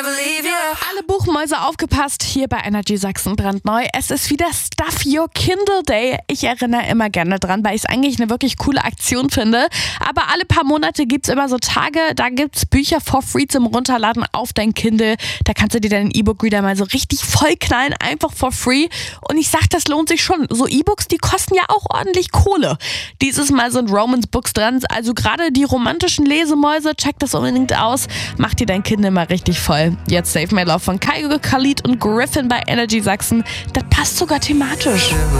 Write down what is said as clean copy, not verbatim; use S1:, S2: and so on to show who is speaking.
S1: Alle Buchmäuse aufgepasst, hier bei Energy Sachsen brandneu. Es ist wieder Stuff Your Kindle Day. Ich erinnere immer gerne dran, weil ich es eigentlich eine wirklich coole Aktion finde. Aber alle paar Monate gibt es immer so Tage, da gibt es Bücher for free zum Runterladen auf dein Kindle. Da kannst du dir deinen E-Book-Reader mal so richtig vollknallen, einfach for free. Und ich sag, das lohnt sich schon. So E-Books, die kosten ja auch ordentlich Kohle. Dieses Mal sind Romance Books dran. Also gerade die romantischen Lesemäuse, check das unbedingt aus. Mach dir dein Kindle mal richtig voll. Jetzt Save My Love von Kygo, Khalid und Griffin bei Energy Sachsen. Das passt sogar thematisch.